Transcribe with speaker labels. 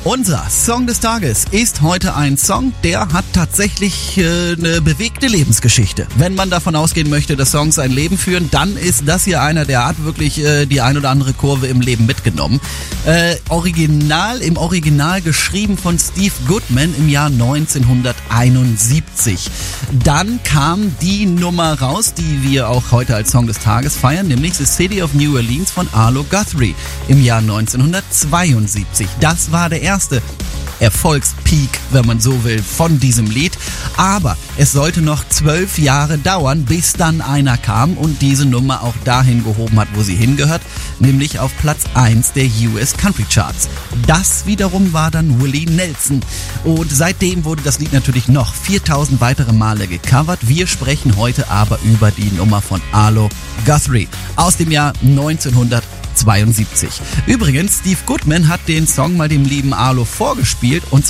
Speaker 1: Unser Song des Tages ist heute ein Song, der hat tatsächlich eine bewegte Lebensgeschichte. Wenn man davon ausgehen möchte, dass Songs ein Leben führen, dann ist das hier einer, der hat wirklich die ein oder andere Kurve im Leben mitgenommen. Im Original geschrieben von Steve Goodman im Jahr 1971. Dann kam die Nummer raus, die wir auch heute als Song des Tages feiern, nämlich The City of New Orleans von Arlo Guthrie im Jahr 1972. Das war der erste Erfolgspeak, wenn man so will, von diesem Lied. Aber es sollte noch 12 Jahre dauern, bis dann einer kam und diese Nummer auch dahin gehoben hat, wo sie hingehört, nämlich auf Platz 1 der US Country Charts. Das wiederum war dann Willie Nelson. Und seitdem wurde das Lied natürlich noch 4000 weitere Male gecovert. Wir sprechen heute aber über die Nummer von Arlo Guthrie aus dem Jahr 1972. Übrigens, Steve Goodman hat den Song mal dem lieben Arlo vorgespielt und